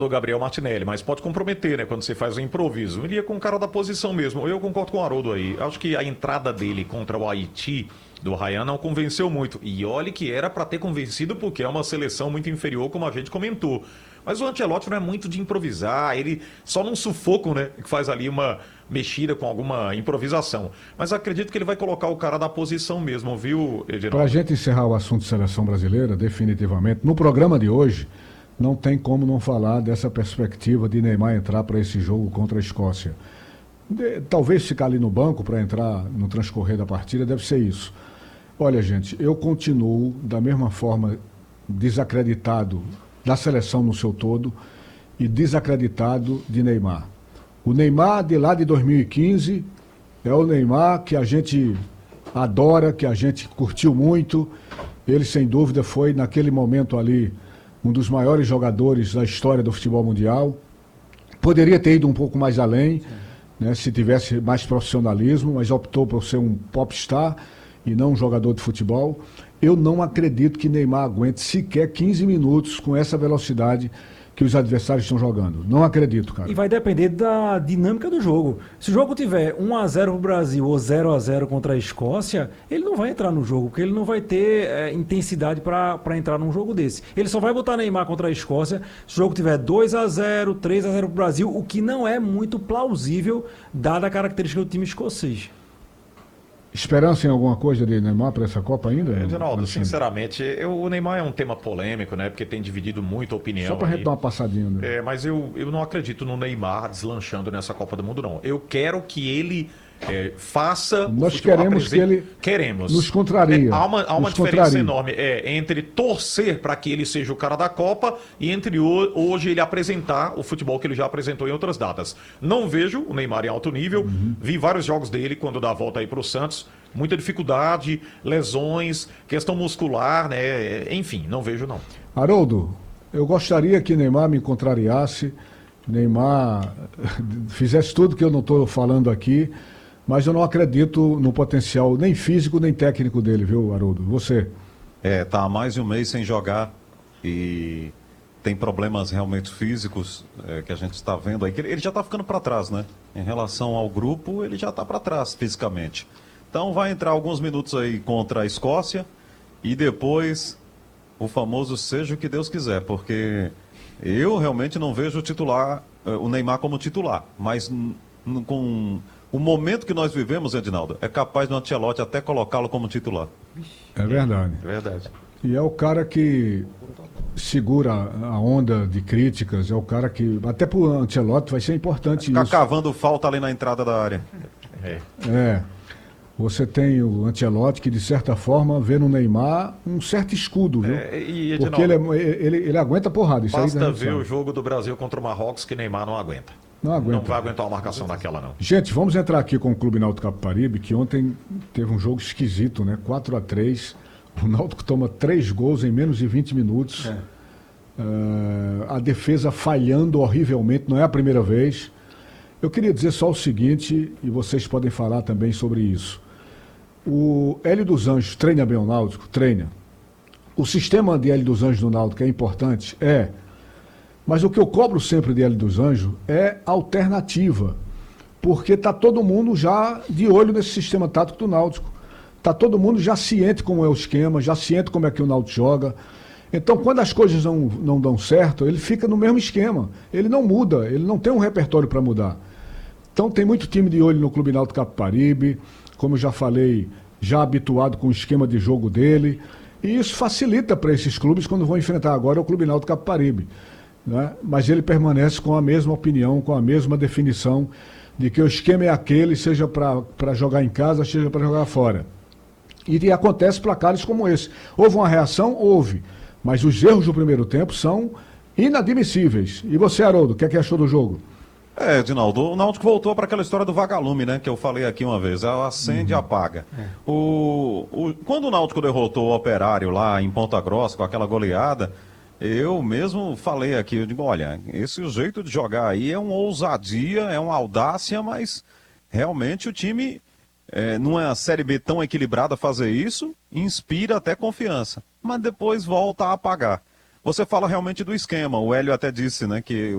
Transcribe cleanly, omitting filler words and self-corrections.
do Gabriel Martinelli, mas pode comprometer, né, quando você faz o improviso. Ele ia com o cara da posição mesmo. Eu concordo com o Haroldo aí. Acho que a entrada dele contra o Haiti do Ryan não convenceu muito. E olha que era para ter convencido porque é uma seleção muito inferior, como a gente comentou. Mas o Ancelotti não é muito de improvisar, ele só num sufoco, né, que faz ali uma mexida com alguma improvisação. Mas acredito que ele vai colocar o cara da posição mesmo, viu, Para a Edinaldo? gente encerrar o assunto de seleção brasileira, definitivamente, no programa de hoje, não tem como não falar dessa perspectiva de Neymar entrar para esse jogo contra a Escócia. Talvez ficar ali no banco para entrar no transcorrer da partida, deve ser isso. Olha, gente, eu continuo da mesma forma desacreditado da seleção no seu todo e desacreditado de Neymar. O Neymar de lá de 2015 é o Neymar que a gente adora, que a gente curtiu muito. Ele, sem dúvida, foi, naquele momento ali, um dos maiores jogadores da história do futebol mundial. Poderia ter ido um pouco mais além, né, se tivesse mais profissionalismo, mas optou por ser um popstar e não um jogador de futebol. Eu não acredito que Neymar aguente sequer 15 minutos com essa velocidade que os adversários estão jogando. Não acredito, cara. E vai depender da dinâmica do jogo. Se o jogo tiver 1-0 pro Brasil ou 0-0 contra a Escócia, ele não vai entrar no jogo, porque ele não vai ter intensidade para entrar num jogo desse. Ele só vai botar Neymar contra a Escócia se o jogo tiver 2-0, 3-0 pro Brasil, o que não é muito plausível, dada a característica do time escocês. Esperança em alguma coisa de Neymar para essa Copa ainda? Edinaldo, Alexandre? sinceramente, o Neymar é um tema polêmico, né? Porque tem dividido muito a opinião. Só para a gente aí. dar uma passadinha. Né? Mas eu não acredito no Neymar deslanchando nessa Copa do Mundo, não. Eu quero que ele faça. Nós queremos que ele queremos. nos contraria. Há uma nos diferença contraria. enorme entre torcer para que ele seja o cara da Copa e entre hoje ele apresentar o futebol que ele já apresentou em outras datas. Não vejo o Neymar em alto nível. Vi vários jogos dele quando dá a volta aí para o Santos. Muita dificuldade, lesões, questão muscular, né? Enfim, não vejo não. Haroldo, eu gostaria que Neymar me contrariasse, Neymar fizesse tudo que eu não estou falando aqui, mas eu não acredito no potencial nem físico nem técnico dele, viu, Haroldo? Você? Tá há mais de um mês sem jogar e tem problemas realmente físicos que a gente está vendo aí. Que ele já está ficando para trás, né? Em relação ao grupo, ele já está para trás fisicamente. Então vai entrar alguns minutos aí contra a Escócia e depois o famoso seja o que Deus quiser, porque eu realmente não vejo o Neymar como titular, mas com o momento que nós vivemos, Edinaldo, é capaz do Ancelotti até colocá-lo como titular. É verdade. É verdade. E é o cara que segura a onda de críticas, é o cara que, até para o Ancelotti vai ser importante Ficar isso. cavando falta ali na entrada da área. Você tem o Ancelotti que, de certa forma, vê no Neymar um certo escudo, viu? E, Porque Edinaldo, ele aguenta porrada. Isso basta aí a gente ver sabe. o jogo do Brasil contra o Marrocos que Neymar não aguenta. Não aguenta. Não vai aguentar uma marcação daquela, não. Gente, vamos entrar aqui com o Clube Náutico Capibaribe, que ontem teve um jogo esquisito, né? 4-3. O Náutico toma 3 gols em menos de 20 minutos. A defesa falhando horrivelmente, não é a primeira vez. Eu queria dizer só o seguinte, e vocês podem falar também sobre isso. O Hélio dos Anjos treina bem o Náutico? Treina. O sistema de Hélio dos Anjos no Náutico é importante? É. Mas o que eu cobro sempre de Hélio dos Anjos é alternativa. Porque está todo mundo já de olho nesse sistema tático do Náutico. Está todo mundo já ciente como é o esquema, já ciente como é que o Náutico joga. Então, quando as coisas não dão certo, ele fica no mesmo esquema. Ele não muda, ele não tem um repertório para mudar. Então, tem muito time de olho no Clube Náutico Capibaribe, como eu já falei, já habituado com o esquema de jogo dele. E isso facilita para esses clubes quando vão enfrentar agora o Clube Náutico Capibaribe. Né? Mas ele permanece com a mesma opinião, com a mesma definição de que o esquema é aquele, seja para jogar em casa, seja para jogar fora. E acontece placares como esse. Houve uma reação? Houve. Mas os erros do primeiro tempo são inadmissíveis. E você, Haroldo, o que é que achou do jogo? Edinaldo, o Náutico voltou para aquela história do vagalume, né? Que eu falei aqui uma vez. Ela acende e apaga. Quando o Náutico derrotou o Operário lá em Ponta Grossa, com aquela goleada, eu mesmo falei aqui, eu digo, olha, esse jeito de jogar aí é uma ousadia, é uma audácia, mas realmente o time, numa Série B tão equilibrada, fazer isso, inspira até confiança. Mas depois volta a apagar. Você fala realmente do esquema, o Hélio até disse, né, que